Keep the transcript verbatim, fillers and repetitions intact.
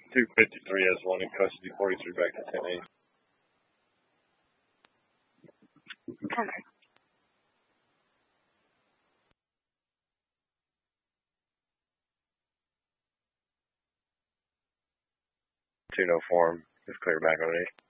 two fifty-three has one in custody, forty-three back to ten eight. Okay. two no form. Just clear back on eight.